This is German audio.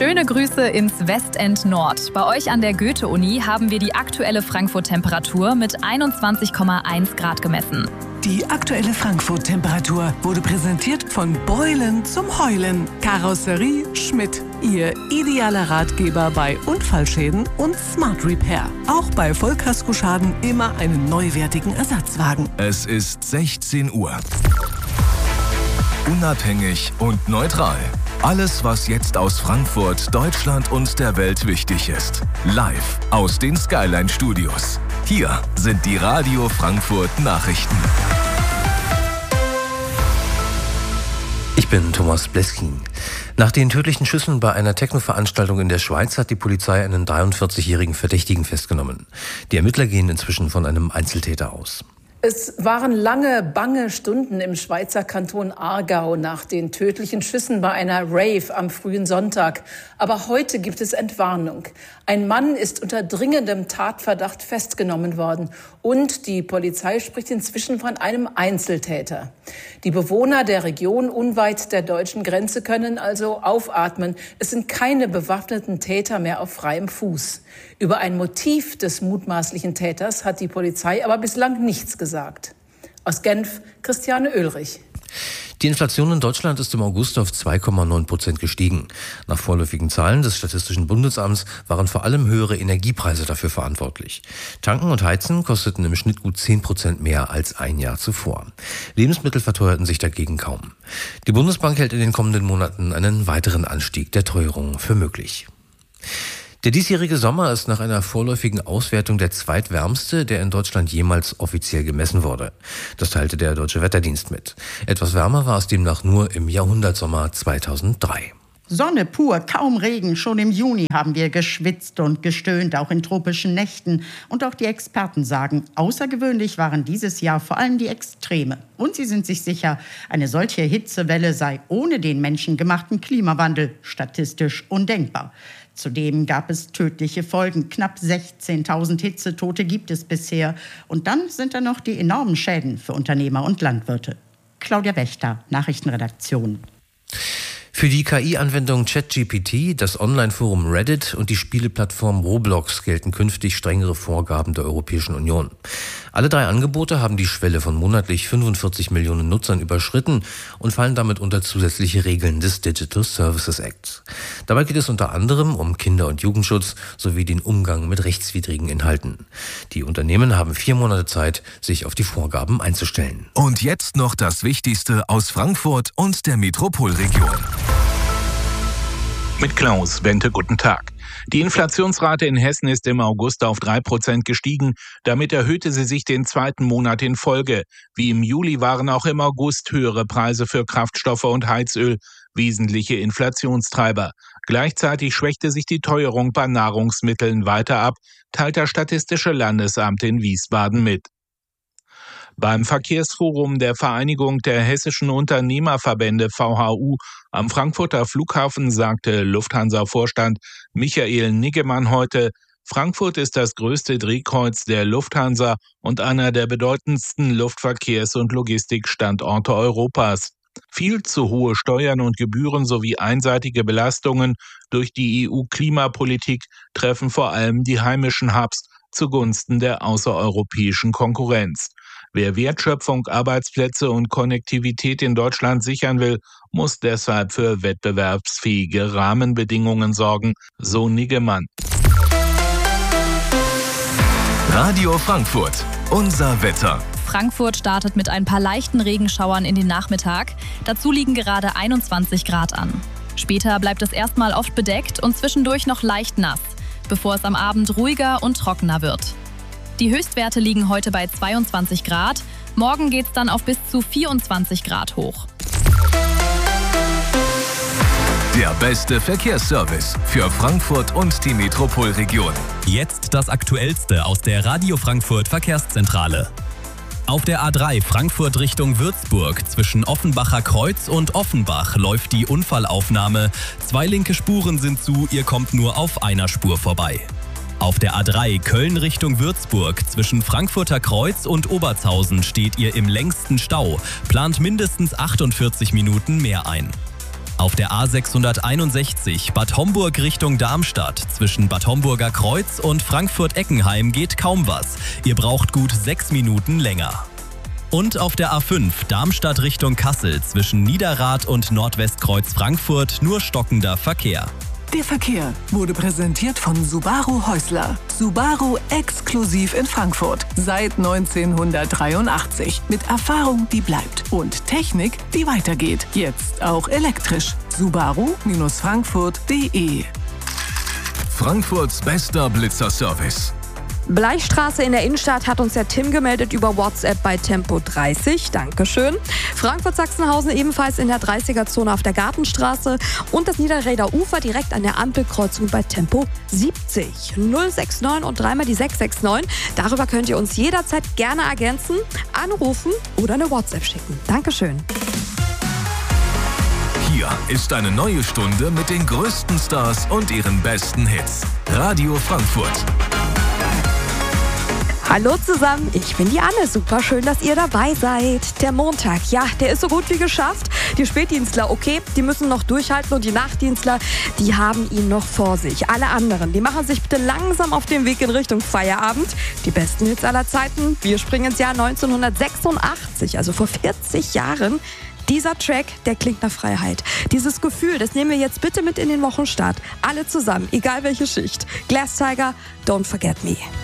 Schöne Grüße ins Westend Nord. Bei euch an der Goethe-Uni haben wir die aktuelle Frankfurt-Temperatur mit 21,1 Grad gemessen. Die aktuelle Frankfurt-Temperatur wurde präsentiert von Beulen zum Heulen. Karosserie Schmidt, Ihr idealer Ratgeber bei Unfallschäden und Smart Repair. Auch bei Vollkaskoschaden immer einen neuwertigen Ersatzwagen. Es ist 16 Uhr. Unabhängig und neutral. Alles, was jetzt aus Frankfurt, Deutschland und der Welt wichtig ist. Live aus den Skyline Studios. Hier sind die Radio Frankfurt Nachrichten. Ich bin Thomas Bleskin. Nach den tödlichen Schüssen bei einer Techno-Veranstaltung in der Schweiz hat die Polizei einen 43-jährigen Verdächtigen festgenommen. Die Ermittler gehen inzwischen von einem Einzeltäter aus. Es waren lange, bange Stunden im Schweizer Kanton Aargau nach den tödlichen Schüssen bei einer Rave am frühen Sonntag. Aber heute gibt es Entwarnung. Ein Mann ist unter dringendem Tatverdacht festgenommen worden. Und die Polizei spricht inzwischen von einem Einzeltäter. Die Bewohner der Region unweit der deutschen Grenze können also aufatmen. Es sind keine bewaffneten Täter mehr auf freiem Fuß. Über ein Motiv des mutmaßlichen Täters hat die Polizei aber bislang nichts gesagt. Aus Genf, Christiane Oehlrich. Die Inflation in Deutschland ist im August auf 2,9% gestiegen. Nach vorläufigen Zahlen des Statistischen Bundesamts waren vor allem höhere Energiepreise dafür verantwortlich. Tanken und Heizen kosteten im Schnitt gut 10% mehr als ein Jahr zuvor. Lebensmittel verteuerten sich dagegen kaum. Die Bundesbank hält in den kommenden Monaten einen weiteren Anstieg der Teuerung für möglich. Der diesjährige Sommer ist nach einer vorläufigen Auswertung der zweitwärmste, der in Deutschland jemals offiziell gemessen wurde. Das teilte der Deutsche Wetterdienst mit. Etwas wärmer war es demnach nur im Jahrhundertsommer 2003. Sonne pur, kaum Regen. Schon im Juni haben wir geschwitzt und gestöhnt, auch in tropischen Nächten. Und auch die Experten sagen, außergewöhnlich waren dieses Jahr vor allem die Extreme. Und sie sind sich sicher, eine solche Hitzewelle sei ohne den menschengemachten Klimawandel statistisch undenkbar. Zudem gab es tödliche Folgen. Knapp 16.000 Hitzetote gibt es bisher. Und dann sind da noch die enormen Schäden für Unternehmer und Landwirte. Claudia Wächter, Nachrichtenredaktion. Für die KI-Anwendung ChatGPT, das Online-Forum Reddit und die Spieleplattform Roblox gelten künftig strengere Vorgaben der Europäischen Union. Alle drei Angebote haben die Schwelle von monatlich 45 Millionen Nutzern überschritten und fallen damit unter zusätzliche Regeln des Digital Services Acts. Dabei geht es unter anderem um Kinder- und Jugendschutz sowie den Umgang mit rechtswidrigen Inhalten. Die Unternehmen haben 4 Monate Zeit, sich auf die Vorgaben einzustellen. Und jetzt noch das Wichtigste aus Frankfurt und der Metropolregion. Mit Klaus Bente, guten Tag. Die Inflationsrate in Hessen ist im August auf 3% gestiegen. Damit erhöhte sie sich den zweiten Monat in Folge. Wie im Juli waren auch im August höhere Preise für Kraftstoffe und Heizöl wesentliche Inflationstreiber. Gleichzeitig schwächte sich die Teuerung bei Nahrungsmitteln weiter ab, teilt das Statistische Landesamt in Wiesbaden mit. Beim Verkehrsforum der Vereinigung der hessischen Unternehmerverbände VHU am Frankfurter Flughafen sagte Lufthansa-Vorstand Michael Niggemann heute, Frankfurt ist das größte Drehkreuz der Lufthansa und einer der bedeutendsten Luftverkehrs- und Logistikstandorte Europas. Viel zu hohe Steuern und Gebühren sowie einseitige Belastungen durch die EU-Klimapolitik treffen vor allem die heimischen Hubs zugunsten der außereuropäischen Konkurrenz. Wer Wertschöpfung, Arbeitsplätze und Konnektivität in Deutschland sichern will, muss deshalb für wettbewerbsfähige Rahmenbedingungen sorgen, so Niggemann. Radio Frankfurt, unser Wetter. Frankfurt startet mit ein paar leichten Regenschauern in den Nachmittag. Dazu liegen gerade 21 Grad an. Später bleibt es erstmal oft bedeckt und zwischendurch noch leicht nass, bevor es am Abend ruhiger und trockener wird. Die Höchstwerte liegen heute bei 22 Grad. Morgen geht's dann auf bis zu 24 Grad hoch. Der beste Verkehrsservice für Frankfurt und die Metropolregion. Jetzt das Aktuellste aus der Radio Frankfurt Verkehrszentrale. Auf der A3 Frankfurt Richtung Würzburg zwischen Offenbacher Kreuz und Offenbach läuft die Unfallaufnahme. 2 linke Spuren sind zu, ihr kommt nur auf einer Spur vorbei. Auf der A3 Köln Richtung Würzburg zwischen Frankfurter Kreuz und Obertshausen steht ihr im längsten Stau, plant mindestens 48 Minuten mehr ein. Auf der A661 Bad Homburg Richtung Darmstadt zwischen Bad Homburger Kreuz und Frankfurt-Eckenheim geht kaum was. Ihr braucht gut 6 Minuten länger. Und auf der A5 Darmstadt Richtung Kassel zwischen Niederrad und Nordwestkreuz Frankfurt nur stockender Verkehr. Der Verkehr wurde präsentiert von Subaru Häusler. Subaru exklusiv in Frankfurt. Seit 1983. Mit Erfahrung, die bleibt. Und Technik, die weitergeht. Jetzt auch elektrisch. Subaru-Frankfurt.de. Frankfurts bester Blitzerservice. Bleichstraße in der Innenstadt hat uns der Tim gemeldet über WhatsApp bei Tempo 30. Dankeschön. Frankfurt-Sachsenhausen ebenfalls in der 30er-Zone auf der Gartenstraße und das Niederräder Ufer direkt an der Ampelkreuzung bei Tempo 70. 069 und dreimal die 669. Darüber könnt ihr uns jederzeit gerne ergänzen, anrufen oder eine WhatsApp schicken. Dankeschön. Hier ist eine neue Stunde mit den größten Stars und ihren besten Hits. Radio Frankfurt. Hallo zusammen, ich bin die Anne. Super schön, dass ihr dabei seid. Der Montag, ja, der ist so gut wie geschafft. Die Spätdienstler, okay, die müssen noch durchhalten und die Nachtdienstler, die haben ihn noch vor sich. Alle anderen, die machen sich bitte langsam auf den Weg in Richtung Feierabend. Die besten Hits aller Zeiten. Wir springen ins Jahr 1986, also vor 40 Jahren. Dieser Track, der klingt nach Freiheit. Dieses Gefühl, das nehmen wir jetzt bitte mit in den Wochenstart. Alle zusammen, egal welche Schicht. Glass Tiger, Don't Forget Me.